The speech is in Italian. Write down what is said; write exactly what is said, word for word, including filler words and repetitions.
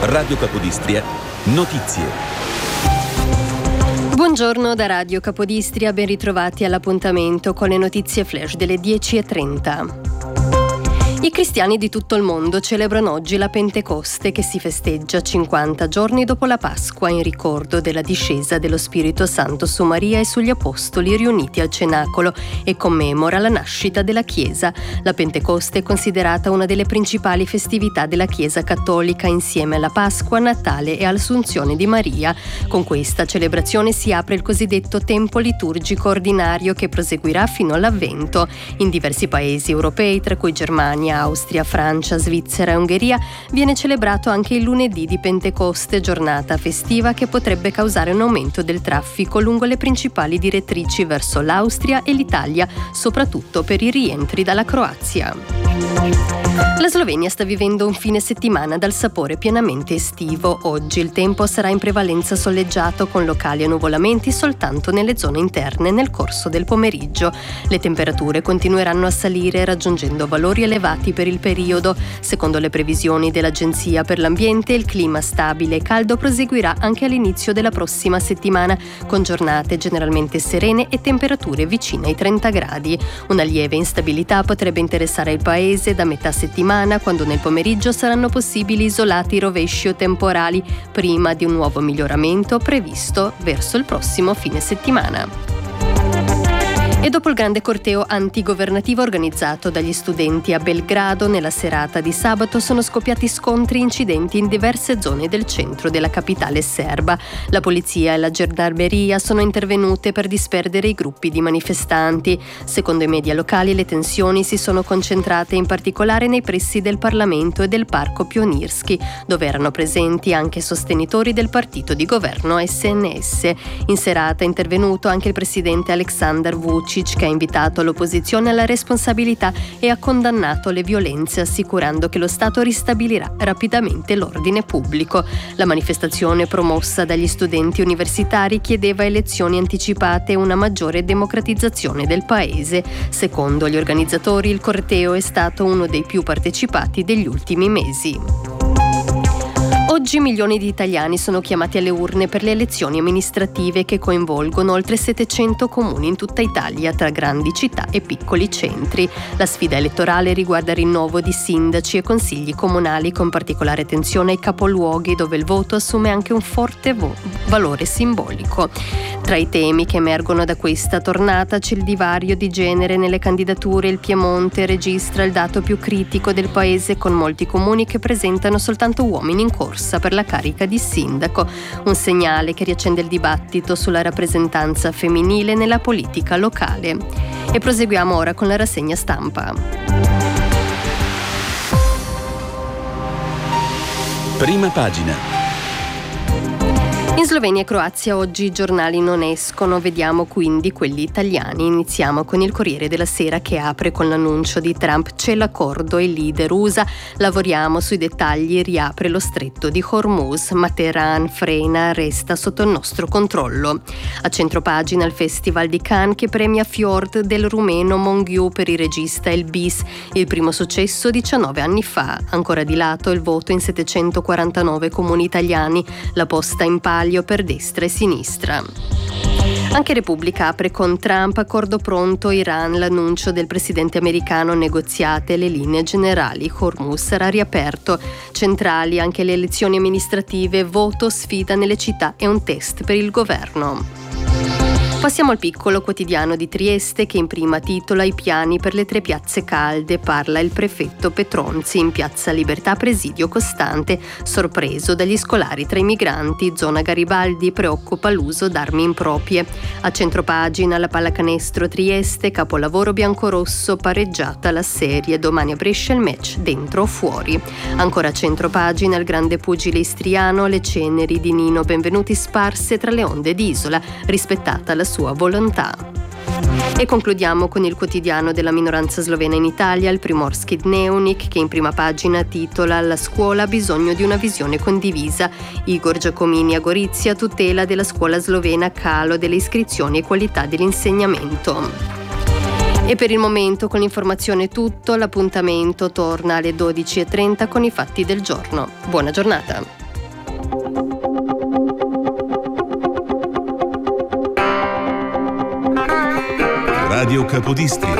Radio Capodistria, notizie. Buongiorno da Radio Capodistria, ben ritrovati all'appuntamento con le notizie flash delle dieci e trenta. I cristiani di tutto il mondo celebrano oggi la Pentecoste, che si festeggia cinquanta giorni dopo la Pasqua in ricordo della discesa dello Spirito Santo su Maria e sugli Apostoli riuniti al Cenacolo e commemora la nascita della Chiesa. La Pentecoste è considerata una delle principali festività della Chiesa cattolica insieme alla Pasqua, Natale e all'Assunzione di Maria. Con questa celebrazione si apre il cosiddetto tempo liturgico ordinario che proseguirà fino all'Avvento. In diversi paesi europei, tra cui Germania, Austria, Francia, Svizzera e Ungheria, viene celebrato anche il lunedì di Pentecoste, giornata festiva che potrebbe causare un aumento del traffico lungo le principali direttrici verso l'Austria e l'Italia, soprattutto per i rientri dalla Croazia. La Slovenia sta vivendo un fine settimana dal sapore pienamente estivo. Oggi il tempo sarà in prevalenza soleggiato con locali annuvolamenti soltanto nelle zone interne nel corso del pomeriggio. Le temperature continueranno a salire raggiungendo valori elevati per il periodo. Secondo le previsioni dell'Agenzia per l'Ambiente, il clima stabile e caldo proseguirà anche all'inizio della prossima settimana, con giornate generalmente serene e temperature vicine ai trenta gradi. Una lieve instabilità potrebbe interessare il paese da metà settimana, quando nel pomeriggio saranno possibili isolati rovesci o temporali, prima di un nuovo miglioramento previsto verso il prossimo fine settimana. E dopo il grande corteo antigovernativo organizzato dagli studenti a Belgrado, nella serata di sabato sono scoppiati scontri e incidenti in diverse zone del centro della capitale serba. La polizia e la gendarmeria sono intervenute per disperdere i gruppi di manifestanti. Secondo i media locali, le tensioni si sono concentrate in particolare nei pressi del Parlamento e del Parco Pionirski, dove erano presenti anche sostenitori del partito di governo S N S. In serata è intervenuto anche il presidente Aleksandar Vučić, che ha invitato l'opposizione alla responsabilità e ha condannato le violenze, assicurando che lo Stato ristabilirà rapidamente l'ordine pubblico. La manifestazione promossa dagli studenti universitari chiedeva elezioni anticipate e una maggiore democratizzazione del paese. Secondo gli organizzatori, il corteo è stato uno dei più partecipati degli ultimi mesi. Oggi milioni di italiani sono chiamati alle urne per le elezioni amministrative che coinvolgono oltre settecento comuni in tutta Italia, tra grandi città e piccoli centri. La sfida elettorale riguarda il rinnovo di sindaci e consigli comunali, con particolare attenzione ai capoluoghi, dove il voto assume anche un forte vo- valore simbolico. Tra i temi che emergono da questa tornata c'è il divario di genere nelle candidature. Il Piemonte registra il dato più critico del paese, con molti comuni che presentano soltanto uomini in corsa per la carica di sindaco, un segnale che riaccende il dibattito sulla rappresentanza femminile nella politica locale. E proseguiamo ora con la rassegna stampa. Prima pagina. In Slovenia e Croazia oggi i giornali non escono, vediamo quindi quelli italiani. Iniziamo con il Corriere della Sera, che apre con l'annuncio di Trump: c'è l'accordo e il leader U S A, lavoriamo sui dettagli, riapre lo stretto di Hormuz, ma Teheran frena, resta sotto il nostro controllo. A centropagina il Festival di Cannes, che premia Fjord del rumeno Monghiu per il regista El Bis, il primo successo diciannove anni fa. Ancora di lato il voto in settecentoquarantanove comuni italiani, la posta in palio per destra e sinistra. Anche Repubblica apre con Trump, accordo pronto, Iran, l'annuncio del presidente americano, negoziate le linee generali, Hormuz sarà riaperto, centrali anche le elezioni amministrative, voto, sfida nelle città e un test per il governo. Passiamo al Piccolo quotidiano di Trieste, che in prima titola i piani per le tre piazze calde. Parla il prefetto Petronzi in piazza Libertà, presidio costante, sorpreso dagli scolari tra i migranti. Zona Garibaldi, preoccupa l'uso d'armi improprie. A centropagina la pallacanestro Trieste, capolavoro biancorosso, pareggiata la serie, domani a Brescia il match dentro o fuori. Ancora a centropagina il grande pugile istriano, le ceneri di Nino Benvenuti sparse tra le onde di Isola, rispettata la sua volontà. E concludiamo con il quotidiano della minoranza slovena in Italia, il Primorski Dnevnik, che in prima pagina titola: la scuola ha bisogno di una visione condivisa. Igor Giacomini a Gorizia, tutela della scuola slovena, calo delle iscrizioni e qualità dell'insegnamento. E per il momento con l'informazione è tutto, l'appuntamento torna alle dodici e trenta con i fatti del giorno. Buona giornata. Radio Capodistria.